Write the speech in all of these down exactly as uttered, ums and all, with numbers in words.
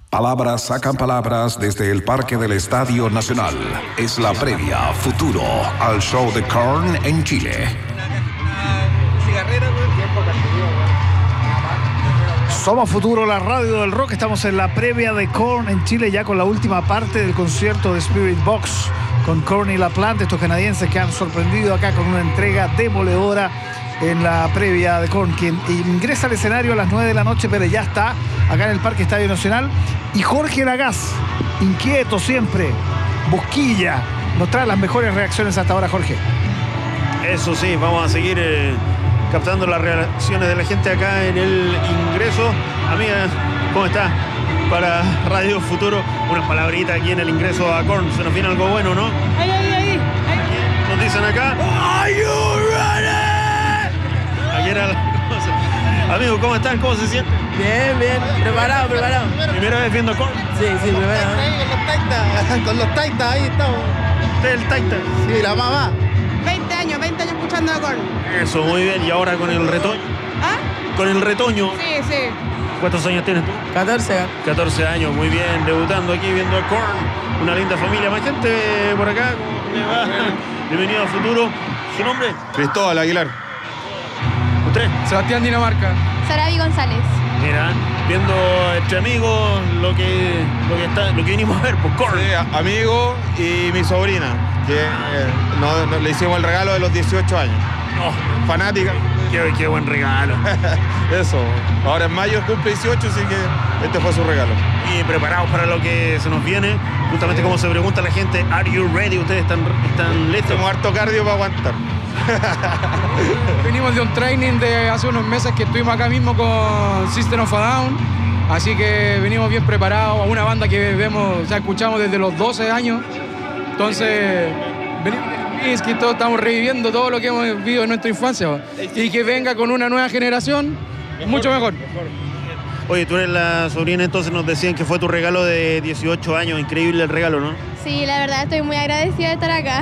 Palabras sacan palabras desde el Parque del Estadio Nacional. Es la previa futuro al show de Korn en Chile. Somos Futuro, la radio del rock. Estamos en la previa de Korn en Chile, ya con la última parte del concierto de Spirit Box con Korn y La Planta, estos canadienses que han sorprendido acá con una entrega demoledora en la previa de Korn, quien ingresa al escenario a las nueve de la noche, pero ya está acá en el Parque Estadio Nacional. Y Jorge Lagaz, inquieto siempre, busquilla, nos trae las mejores reacciones hasta ahora, Jorge. Eso sí, vamos a seguir eh, captando las reacciones de la gente acá en el ingreso. Amiga, ¿cómo está? Para Radio Futuro, unas palabritas aquí en el ingreso a Korn. Se nos viene algo bueno, ¿no? Ahí, ahí, ahí. ahí. Nos dicen acá. Are you ready? Aquí era la cosa. Amigo, ¿cómo están? ¿Cómo se sienten? Bien, bien. Preparado, preparado. ¿Primera vez viendo Korn? Sí, sí, primero. Con los taitas, con los taitas, ahí estamos. ¿Usted es el Taita? Sí, la mamá. veinte años, veinte años escuchando a Korn. Eso, muy bien. ¿Y ahora con el retoño? ¿Ah? Con el retoño. Sí, sí. ¿Cuántos años tienes tú? catorce. catorce años, muy bien. Debutando aquí viendo a Korn. Una linda familia. Más gente por acá. ¿Cómo le va? Bienvenido a Futuro. ¿Su nombre? Cristóbal Aguilar. ¿Usted? Sebastián Dinamarca. Sarabi González. Mira, viendo entre amigos lo que, lo que, está, lo que vinimos a ver, pues Korn. Sí, amigo y mi sobrina, que eh, no, no, le hicimos el regalo de los dieciocho años. Oh, Fanática. qué, qué buen regalo. Eso. Ahora en mayo cumple dieciocho, así que este fue su regalo. Y preparados para lo que se nos viene. Justamente como se pregunta la gente, ¿Are you ready? ¿Ustedes están, están listos? Tenemos harto cardio para aguantar. Venimos de un training de hace unos meses que estuvimos acá mismo con System of a Down, así que venimos bien preparados, una banda que vemos, ya escuchamos desde los doce años, entonces venimos de que todos estamos reviviendo todo lo que hemos vivido en nuestra infancia y que venga con una nueva generación, mucho mejor. Oye, tú eres la sobrina, entonces nos decían que fue tu regalo de dieciocho años, increíble el regalo, ¿no? Sí, la verdad estoy muy agradecida de estar acá.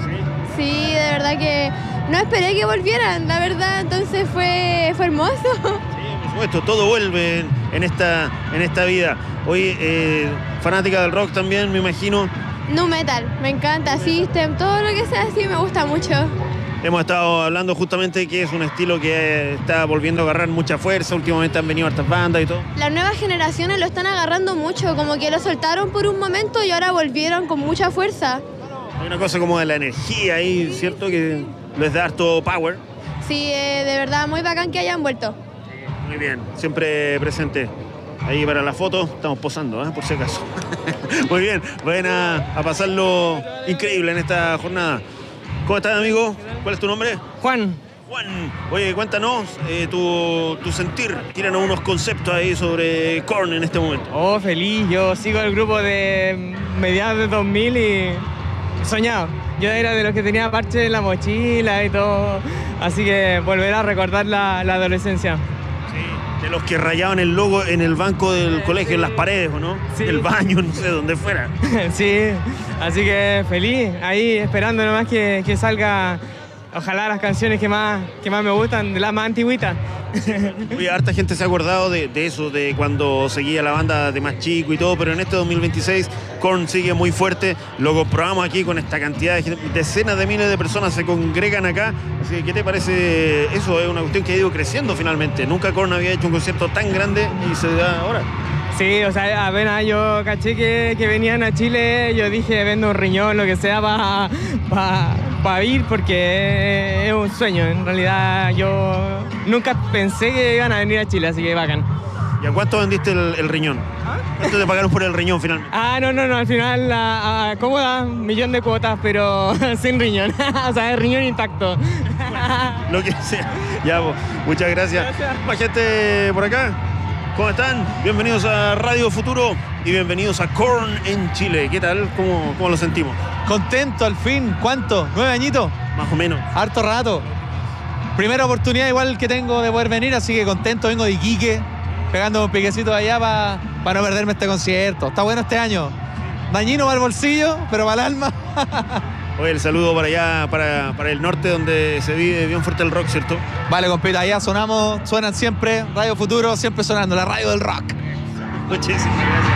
Sí, de verdad que no esperé que volvieran, la verdad, entonces fue, fue hermoso. Sí, por supuesto, todo vuelve en, en, esta, en esta vida. Oye, eh, fanática del rock también, me imagino. Nu metal, me encanta, System, todo lo que sea así me gusta mucho. Hemos estado hablando justamente que es un estilo que está volviendo a agarrar mucha fuerza, últimamente han venido hartas bandas y todo. Las nuevas generaciones lo están agarrando mucho, como que lo soltaron por un momento y ahora volvieron con mucha fuerza. Hay una cosa como de la energía ahí, ¿cierto? Que les da harto power. Sí, eh, de verdad, muy bacán que hayan vuelto. Muy bien, siempre presente. Ahí para la foto, estamos posando, ¿eh? Por si acaso. Muy bien, vayan a, a pasarlo increíble en esta jornada. ¿Cómo estás, amigo? ¿Cuál es tu nombre? Juan. Juan, oye, cuéntanos eh, tu, tu sentir. Tíranos unos conceptos ahí sobre Korn en este momento. Oh, feliz. Yo sigo el grupo de mediados de dos mil y soñado. Yo era de los que tenía parches en la mochila y todo. Así que volver a recordar la, la adolescencia. Sí, de los que rayaban el logo en el banco del colegio, en las paredes, ¿o no? Sí. El baño, no sé, donde fuera. Sí, así que feliz. Ahí esperando nomás que, que salga, ojalá las canciones que más, que más me gustan, las más antiguitas. Oye, harta gente se ha acordado de, de eso, de cuando seguía la banda de más chico y todo, pero en este dos mil veintiséis Korn sigue muy fuerte, lo comprobamos aquí con esta cantidad de gente, decenas de miles de personas se congregan acá, así que ¿qué te parece eso? Es una cuestión que ha ido creciendo finalmente, nunca Korn había hecho un concierto tan grande y se da ahora. Sí, o sea, apenas yo caché que, que venían a Chile, yo dije vendo un riñón, lo que sea, para pa, pa ir, porque es un sueño. En realidad yo nunca pensé que iban a venir a Chile, así que bacán. ¿Y a cuánto vendiste el, el riñón? ¿Ah? ¿Cuánto te pagaron por el riñón finalmente? Ah, no, no, no, al final, a, a, cómoda, un millón de cuotas, pero sin riñón, o sea, el riñón intacto. Bueno, lo que sea. Ya, pues, muchas gracias. Gracias. Más gente por acá. ¿Cómo están? Bienvenidos a Radio Futuro y bienvenidos a Korn en Chile. ¿Qué tal? ¿Cómo, cómo lo sentimos? Contento al fin. ¿Cuánto? ¿Nueve añitos? Más o menos. Harto rato. Primera oportunidad igual que tengo de poder venir, así que contento. Vengo de Iquique, pegando un piquecito allá para pa no perderme este concierto. Está bueno este año. Dañino para el bolsillo, pero para el alma. Oye, el saludo para allá, para, para el norte, donde se vive bien fuerte el rock, ¿cierto? Vale, compita, allá sonamos, suenan siempre. Radio Futuro, siempre sonando, la radio del rock. Muchísimas gracias.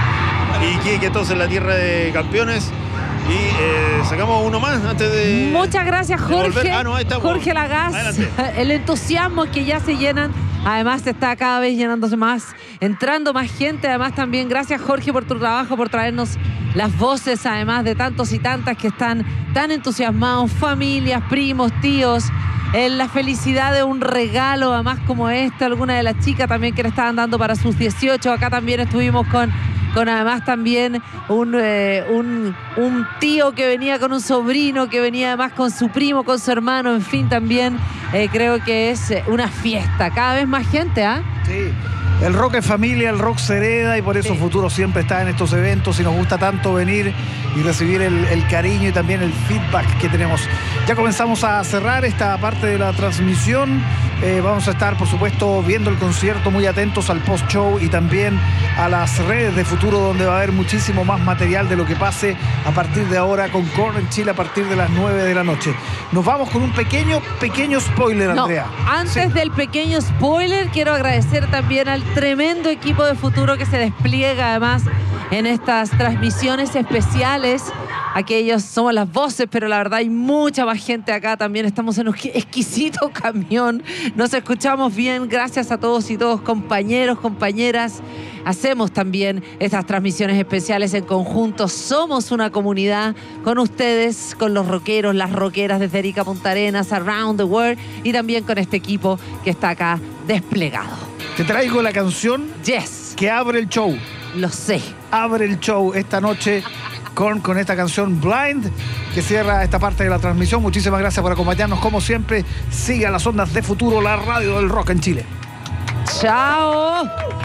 Iquique, entonces la tierra de campeones. Y eh, sacamos uno más antes de... Muchas gracias, Jorge. Ah, no, ahí estamos. Jorge Lagaz. Adelante. El entusiasmo es que ya se llenan. Además, está cada vez llenándose más, entrando más gente. Además, también gracias, Jorge, por tu trabajo, por traernos las voces, además de tantos y tantas que están tan entusiasmados, familias, primos, tíos, en la felicidad de un regalo, además como este, alguna de las chicas también que le estaban dando para sus dieciocho. Acá también estuvimos con, con además también un, eh, un, un tío que venía con un sobrino, que venía además con su primo, con su hermano, en fin, también eh, creo que es una fiesta. Cada vez más gente, ¿ah? ¿eh? Sí. El rock es familia, el rock se hereda y por eso Sí. Futuro siempre está en estos eventos y nos gusta tanto venir y recibir el, el cariño y también el feedback que tenemos. Ya comenzamos a cerrar esta parte de la transmisión. Eh, vamos a estar, por supuesto, viendo el concierto, muy atentos al post-show y también a las redes de Futuro, donde va a haber muchísimo más material de lo que pase a partir de ahora con Korn en Chile a partir de las nueve de la noche. Nos vamos con un pequeño, pequeño spoiler, No, Andrea. antes Sí. del pequeño spoiler, quiero agradecer también al tremendo equipo de Futuro que se despliega además en estas transmisiones especiales. Aquellos somos las voces, pero la verdad hay mucha más gente acá. También estamos en un exquisito camión. Nos escuchamos bien. Gracias a todos y todos, compañeros, compañeras. Hacemos también estas transmisiones especiales en conjunto. Somos una comunidad con ustedes, con los rockeros, las rockeras desde Arica, Punta Arenas, around the world, y también con este equipo que está acá desplegado. Te traigo la canción Yes, que abre el show. lo sé. Abre el show esta noche con, con esta canción Blind, que cierra esta parte de la transmisión. Muchísimas gracias por acompañarnos como siempre. Siga las ondas de Futuro, la radio del rock en Chile. Chao.